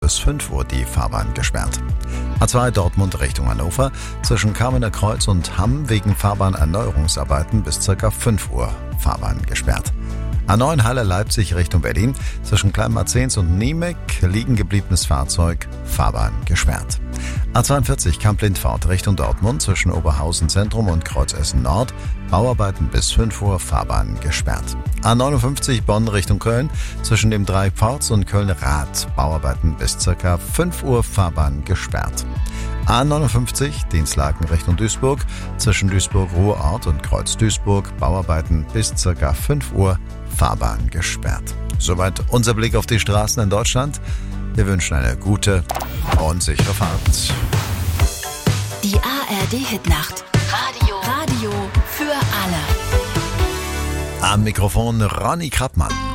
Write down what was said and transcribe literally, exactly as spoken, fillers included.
bis fünf Uhr die Fahrbahn gesperrt. A zwei Dortmund Richtung Hannover, zwischen Kamener Kreuz und Hamm wegen Fahrbahnerneuerungsarbeiten bis ca. fünf Uhr Fahrbahn gesperrt. A neun Halle Leipzig Richtung Berlin, zwischen Kleinmarzens und Niemek liegen gebliebenes Fahrzeug, Fahrbahn gesperrt. A zweiundvierzig Kamp-Lindfort Richtung Dortmund, zwischen Oberhausen Zentrum und Kreuz Essen Nord, Bauarbeiten bis fünf Uhr, Fahrbahn gesperrt. A neunundfünfzig Bonn Richtung Köln, zwischen dem Dreipforts und Köln-Rath, Bauarbeiten bis ca. fünf Uhr, Fahrbahn gesperrt. A neunundfünfzig Dienstlaken Richtung Duisburg, zwischen Duisburg-Ruhrort und Kreuz Duisburg, Bauarbeiten bis ca. fünf Uhr, Fahrbahn gesperrt. Soweit unser Blick auf die Straßen in Deutschland. Wir wünschen eine gute und sichere Fahrt. Die A R D-Hitnacht. Radio. Radio für alle. Am Mikrofon Ronny Krappmann.